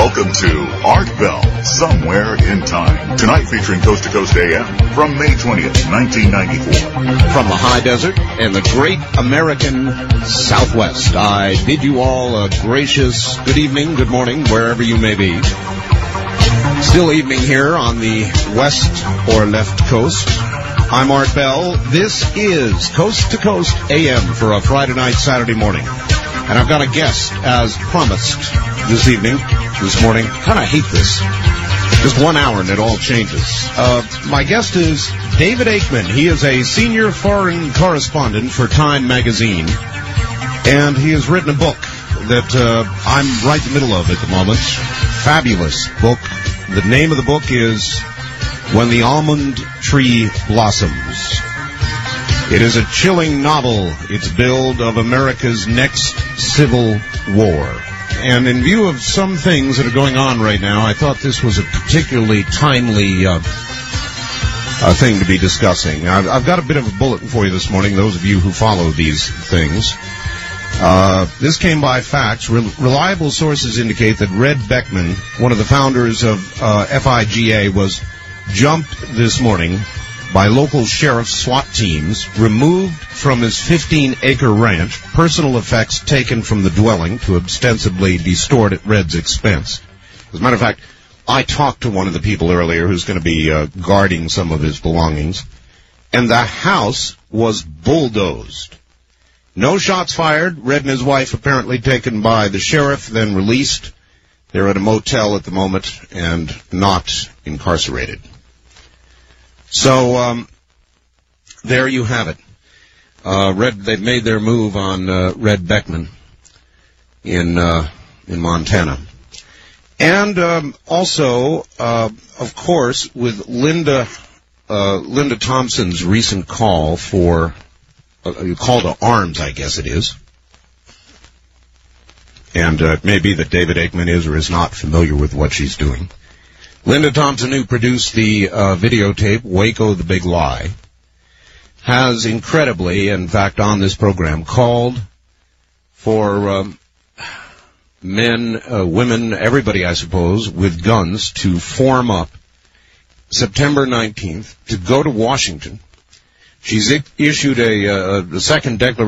Welcome to Art Bell, Somewhere in Time. Tonight featuring Coast to Coast AM from May 20th, 1994. From the high desert and the great American Southwest, I bid you all a gracious good evening, good morning, wherever you may be. Still evening here on the west or left coast. I'm Art Bell. This is Coast to Coast AM for a Friday night, Saturday morning. And I've got a guest, as promised, this morning. Kind of hate this. Just 1 hour and it all changes. My guest is David Aikman. He is a senior foreign correspondent for Time magazine. And he has written a book that I'm right in the middle of at the moment. Fabulous book. The name of the book is When the Almond Tree Blossoms. It is a chilling novel. It's billed of America's next civil war. And in view of some things that are going on right now, I thought this was a particularly timely thing to be discussing. I've got a bit of a bulletin for you this morning, those of you who follow these things. This came by fax. Reliable sources indicate that Red Beckman, one of the founders of FIGA, was jumped this morning by local sheriff's SWAT teams, removed from his 15-acre ranch, personal effects taken from the dwelling to ostensibly be stored at Red's expense. As a matter of fact, I talked to one of the people earlier who's going to be guarding some of his belongings, and the house was bulldozed. No shots fired. Red and his wife apparently taken by the sheriff, then released. They're at a motel at the moment and not incarcerated. So, there you have it. They've made their move on, Red Beckman in Montana. And, also, of course, with Linda Thompson's recent call for, call to arms, I guess it is. And, it may be that David Aikman is or is not familiar with what she's doing. Linda Thompson, who produced the videotape, Waco the Big Lie, has incredibly, in fact, on this program, called for men, women, everybody, I suppose, with guns to form up September 19th to go to Washington. She's issued a second declaration